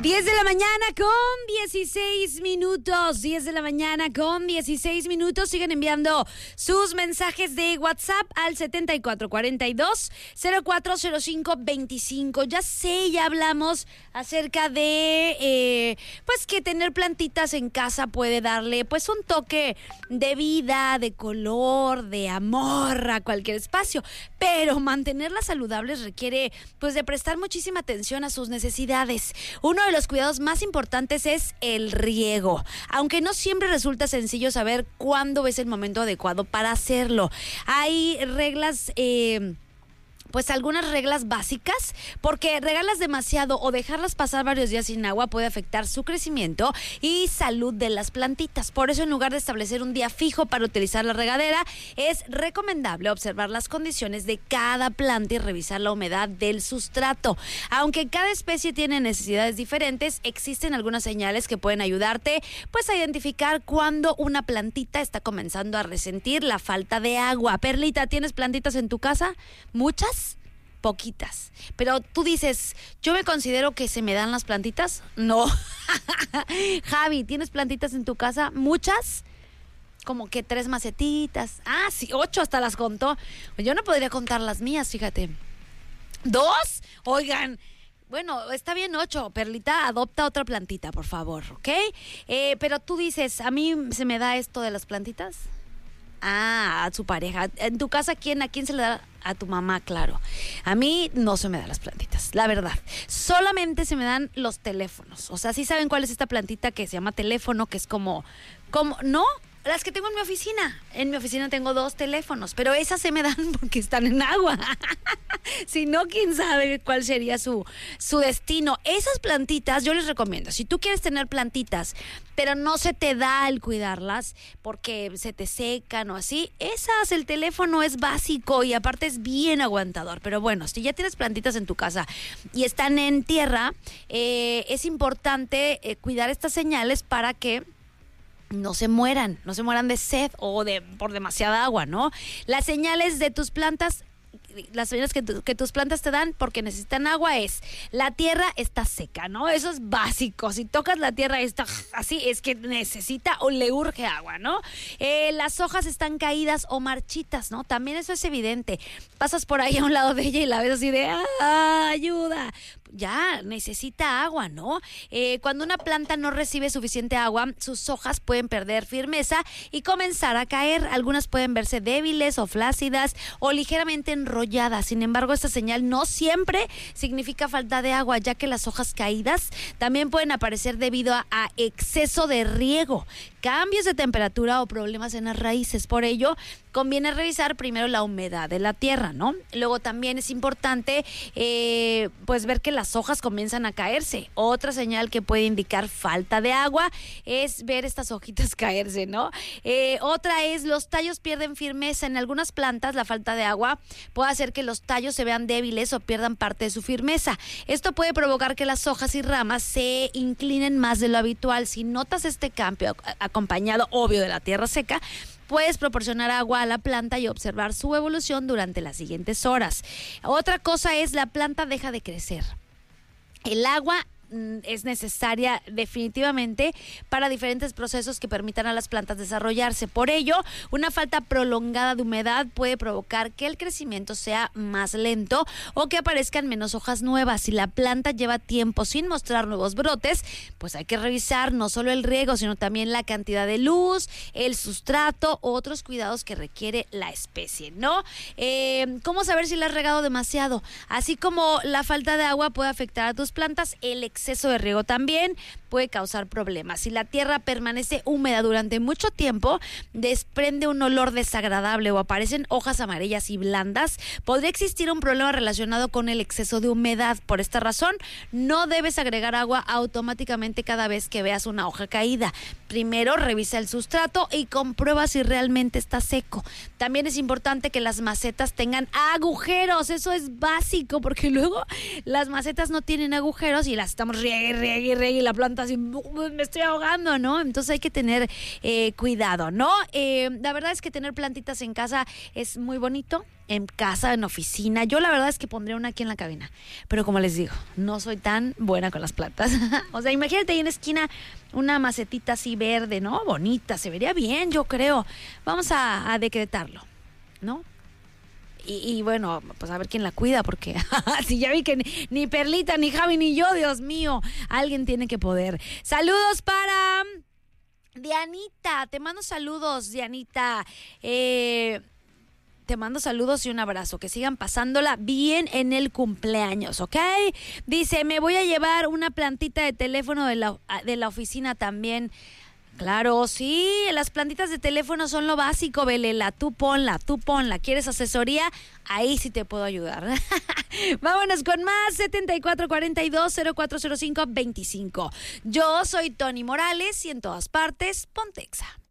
10 de la mañana con 16 minutos. 10 de la mañana con 16 minutos. Siguen enviando sus mensajes de WhatsApp al 7442-040525. Ya sé, ya hablamos acerca de pues que tener plantitas en casa puede darle pues un toque de vida, de color, de amor a cualquier espacio. Pero mantenerlas saludables requiere pues de prestar muchísima atención a sus necesidades. Uno de los cuidados más importantes es el riego, aunque no siempre resulta sencillo saber cuándo es el momento adecuado para hacerlo. Hay reglas, pues algunas reglas básicas, porque regarlas demasiado o dejarlas pasar varios días sin agua puede afectar su crecimiento y salud de las plantitas. Por eso, en lugar de establecer un día fijo para utilizar la regadera, es recomendable observar las condiciones de cada planta y revisar la humedad del sustrato. Aunque cada especie tiene necesidades diferentes, existen algunas señales que pueden ayudarte pues a identificar cuándo una plantita está comenzando a resentir la falta de agua. Perlita, ¿tienes plantitas en tu casa? ¿Muchas? Poquitas. Pero tú dices, ¿yo me considero que se me dan las plantitas? No. Javi, ¿tienes plantitas en tu casa? ¿Muchas? Como que 3 macetitas. Ah, sí, 8 hasta las contó. Yo no podría contar las mías, fíjate. 2, oigan. Bueno, está bien 8. Perlita, adopta otra plantita, por favor, ¿ok? Pero tú dices, ¿a mí se me da esto de las plantitas? Ah, a su pareja. En tu casa, ¿a quién se le da? A tu mamá, claro. A mí no se me dan las plantitas, la verdad. Solamente se me dan los teléfonos. O sea, ¿sí saben cuál es esta plantita que se llama teléfono? Que es como, ¿no? Las que tengo en mi oficina. En mi oficina tengo 2 teléfonos, pero esas se me dan porque están en agua. Si no, quién sabe cuál sería su destino. Esas plantitas yo les recomiendo. Si tú quieres tener plantitas, pero no se te da el cuidarlas porque se te secan o así, el teléfono es básico y aparte es bien aguantador. Pero bueno, si ya tienes plantitas en tu casa y están en tierra, es importante cuidar estas señales para que no se mueran de sed o por demasiada agua, ¿no? Las señales de tus plantas, las señales que tus plantas te dan porque necesitan agua es: la tierra está seca, ¿no? Eso es básico. Si tocas la tierra está así, es que necesita o le urge agua, ¿no? Las hojas están caídas o marchitas, ¿no? También eso es evidente. Pasas por ahí a un lado de ella y la ves así de ayuda. Ya, necesita agua, ¿no? Cuando una planta no recibe suficiente agua, sus hojas pueden perder firmeza y comenzar a caer. Algunas pueden verse débiles o flácidas o ligeramente enrolladas. Sin embargo, esta señal no siempre significa falta de agua, ya que las hojas caídas también pueden aparecer debido a exceso de riego, cambios de temperatura o problemas en las raíces. Por ello, conviene revisar primero la humedad de la tierra, ¿no? Luego también es importante pues ver que las hojas comienzan a caerse. Otra señal que puede indicar falta de agua es ver estas hojitas caerse, ¿no? Otra es los tallos pierden firmeza. En algunas plantas la falta de agua puede hacer que los tallos se vean débiles o pierdan parte de su firmeza. Esto puede provocar que las hojas y ramas se inclinen más de lo habitual. Si notas este cambio acompañado, obvio, de la tierra seca, puedes proporcionar agua a la planta y observar su evolución durante las siguientes horas. Otra cosa es la planta deja de crecer. El agua es necesaria definitivamente para diferentes procesos que permitan a las plantas desarrollarse. Por ello, una falta prolongada de humedad puede provocar que el crecimiento sea más lento o que aparezcan menos hojas nuevas. Si la planta lleva tiempo sin mostrar nuevos brotes, pues hay que revisar no solo el riego, sino también la cantidad de luz, el sustrato, otros cuidados que requiere la especie, ¿no? ¿Cómo saber si la has regado demasiado? Así como la falta de agua puede afectar a tus plantas, el exceso de riego también puede causar problemas. Si la tierra permanece húmeda durante mucho tiempo, desprende un olor desagradable o aparecen hojas amarillas y blandas, podría existir un problema relacionado con el exceso de humedad. Por esta razón, no debes agregar agua automáticamente cada vez que veas una hoja caída. Primero, revisa el sustrato y comprueba si realmente está seco. También es importante que las macetas tengan agujeros. Eso es básico, porque luego las macetas no tienen agujeros y las estamos riegue y la planta así, me estoy ahogando, ¿no? Entonces hay que tener cuidado, ¿no? La verdad es que tener plantitas en casa es muy bonito. En casa, en oficina. Yo la verdad es que pondría una aquí en la cabina. Pero como les digo, no soy tan buena con las plantas. O sea, imagínate ahí en la esquina una macetita así verde, ¿no? Bonita, se vería bien, yo creo. Vamos a decretarlo, ¿no? Y bueno, pues a ver quién la cuida, porque si ya vi que ni Perlita, ni Javi, ni yo, Dios mío, alguien tiene que poder. Saludos para Dianita, te mando saludos, Dianita. Te mando saludos y un abrazo. Que sigan pasándola bien en el cumpleaños, ¿ok? Dice, me voy a llevar una plantita de teléfono de la oficina también. Claro, sí, las plantitas de teléfono son lo básico, Belela. Tú ponla. ¿Quieres asesoría? Ahí sí te puedo ayudar. Vámonos con más. 7442-040525. Yo soy Tony Morales y en todas partes, Pontexa.